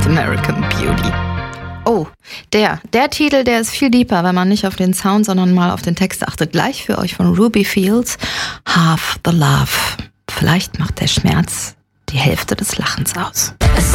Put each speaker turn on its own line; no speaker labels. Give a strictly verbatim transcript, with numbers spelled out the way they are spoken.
Most American Beauty. Oh, der, der Titel, der ist viel deeper, wenn man nicht auf den Sound, sondern mal auf den Text achtet. Gleich für euch von Ruby Fields, Half the Love. Vielleicht macht der Schmerz die Hälfte des Lachens aus.